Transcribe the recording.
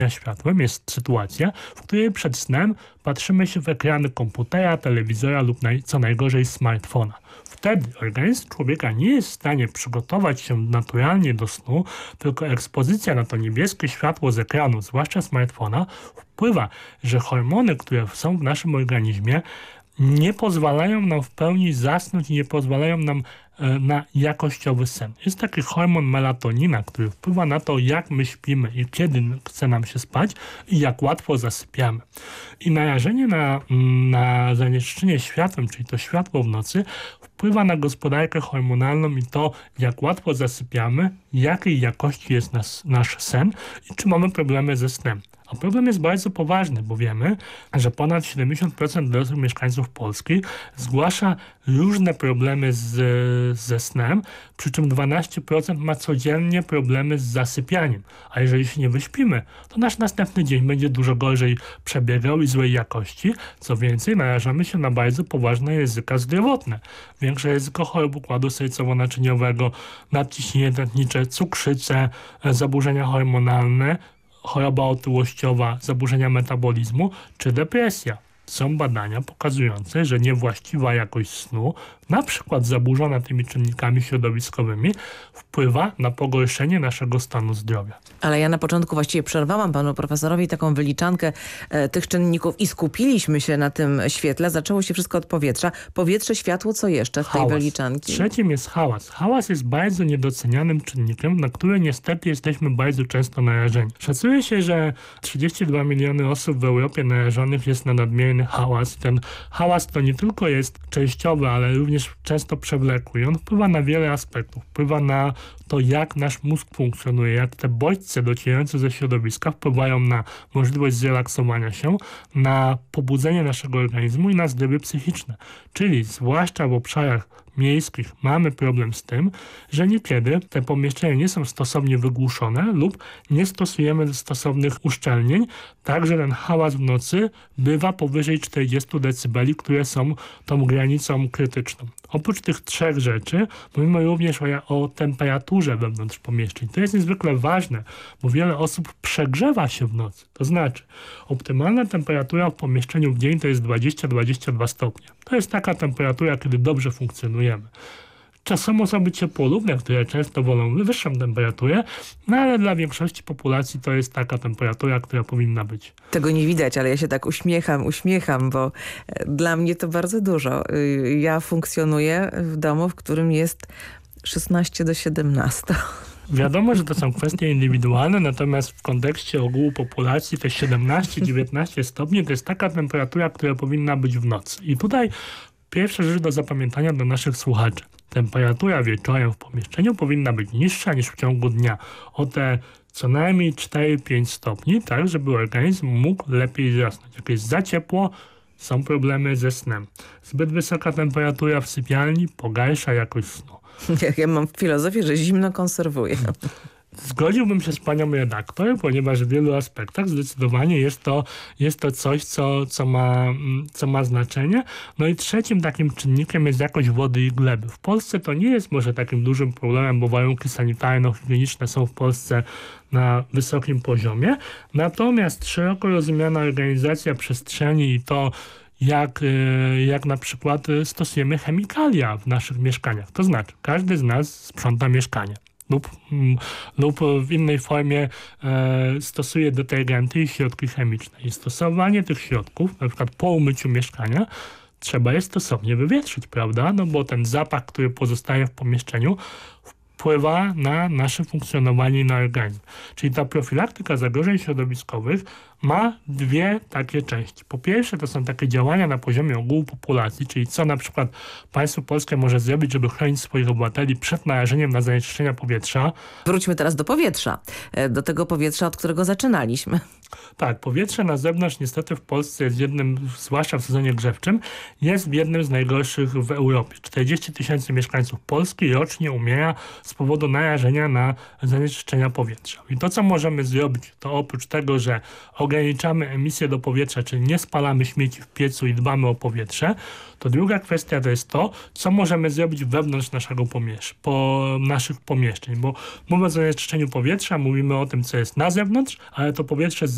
światłem jest sytuacja, w której przed snem patrzymy się w ekrany komputera, telewizora lub co najgorzej smartfona. Wtedy organizm człowieka nie jest w stanie przygotować się naturalnie do snu, tylko ekspozycja na to niebieskie światło z ekranu, zwłaszcza smartfona, wpływa, że hormony, które są w naszym organizmie, nie pozwalają nam w pełni zasnąć i nie pozwalają nam na jakościowy sen. Jest taki hormon melatonina, który wpływa na to, jak my śpimy i kiedy chce nam się spać i jak łatwo zasypiamy. I narażenie na zanieczyszczenie światłem, czyli to światło w nocy, wpływa na gospodarkę hormonalną i to, jak łatwo zasypiamy, jakiej jakości jest nasz sen i czy mamy problemy ze snem. A problem jest bardzo poważny, bo wiemy, że ponad 70% dorosłych mieszkańców Polski zgłasza różne problemy ze snem, przy czym 12% ma codziennie problemy z zasypianiem. A jeżeli się nie wyśpimy, to nasz następny dzień będzie dużo gorzej przebiegał i złej jakości. Co więcej, narażamy się na bardzo poważne ryzyka zdrowotne. Większe ryzyko chorób układu sercowo-naczyniowego, nadciśnienie tętnicze, cukrzycę, zaburzenia hormonalne, choroba otyłościowa, zaburzenia metabolizmu czy depresja. Są badania pokazujące, że niewłaściwa jakość snu, na przykład zaburzona tymi czynnikami środowiskowymi, wpływa na pogorszenie naszego stanu zdrowia. Ale ja na początku właściwie przerwałam panu profesorowi taką wyliczankę tych czynników i skupiliśmy się na tym świetle. Zaczęło się wszystko od powietrza. Powietrze, światło, co jeszcze w tej wyliczanki? Trzecim jest hałas. Hałas jest bardzo niedocenianym czynnikiem, na który niestety jesteśmy bardzo często narażeni. Szacuje się, że 32 miliony osób w Europie narażonych jest na nadmierny hałas. Ten hałas to nie tylko jest częściowy, ale również często przewlekły. On wpływa na wiele aspektów. Wpływa na to, jak nasz mózg funkcjonuje, jak te bodźce docierające ze środowiska wpływają na możliwość zrelaksowania się, na pobudzenie naszego organizmu i na zdrowie psychiczne. Czyli zwłaszcza w obszarach miejskich mamy problem z tym, że niekiedy te pomieszczenia nie są stosownie wygłuszone lub nie stosujemy stosownych uszczelnień, tak że ten hałas w nocy bywa powyżej 40 dB, które są tą granicą krytyczną. Oprócz tych trzech rzeczy mówimy również o temperaturze wewnątrz pomieszczeń. To jest niezwykle ważne, bo wiele osób przegrzewa się w nocy. To znaczy optymalna temperatura w pomieszczeniu w dzień to jest 20-22 stopnie. To jest taka temperatura, kiedy dobrze funkcjonujemy. Są osoby ciepłolubne, które często wolą wyższą temperaturę, no ale dla większości populacji to jest taka temperatura, która powinna być. Tego nie widać, ale ja się tak uśmiecham, bo dla mnie to bardzo dużo. Ja funkcjonuję w domu, w którym jest 16 do 17. Wiadomo, że to są kwestie indywidualne, natomiast w kontekście ogółu populacji te 17-19 stopni to jest taka temperatura, która powinna być w nocy. I tutaj pierwsza rzecz do zapamiętania dla naszych słuchaczy. Temperatura wieczorem w pomieszczeniu powinna być niższa niż w ciągu dnia. O te co najmniej 4-5 stopni, tak żeby organizm mógł lepiej zasnąć. Jak jest za ciepło, są problemy ze snem. Zbyt wysoka temperatura w sypialni pogarsza jakość snu. Ja mam filozofię, że zimno konserwuję. Zgodziłbym się z panią redaktor, ponieważ w wielu aspektach zdecydowanie jest to coś, co ma znaczenie. No i trzecim takim czynnikiem jest jakość wody i gleby. W Polsce to nie jest może takim dużym problemem, bo warunki sanitarno-higieniczne są w Polsce na wysokim poziomie. Natomiast szeroko rozumiana organizacja przestrzeni i to, jak na przykład stosujemy chemikalia w naszych mieszkaniach. To znaczy, każdy z nas sprząta mieszkanie. Lub w innej formie stosuje detergenty i środki chemiczne. I stosowanie tych środków, na przykład po umyciu mieszkania, trzeba je stosownie wywietrzyć, prawda? No bo ten zapach, który pozostaje w pomieszczeniu, wpływa na nasze funkcjonowanie i na organizm. Czyli ta profilaktyka zagrożeń środowiskowych ma dwie takie części. Po pierwsze, to są takie działania na poziomie ogółu populacji, czyli co na przykład państwo polskie może zrobić, żeby chronić swoich obywateli przed narażeniem na zanieczyszczenia powietrza. Wróćmy teraz do powietrza. Do tego powietrza, od którego zaczynaliśmy. Tak, powietrze na zewnątrz niestety w Polsce jest jednym, zwłaszcza w sezonie grzewczym, jest jednym z najgorszych w Europie. 40 000 mieszkańców Polski rocznie umiera z powodu narażenia na zanieczyszczenia powietrza. I to, co możemy zrobić, to oprócz tego, że ograniczamy emisję do powietrza, czyli nie spalamy śmieci w piecu i dbamy o powietrze, to druga kwestia to jest to, co możemy zrobić wewnątrz naszych pomieszczeń. Bo mówiąc o zanieczyszczeniu powietrza, mówimy o tym, co jest na zewnątrz, ale to powietrze z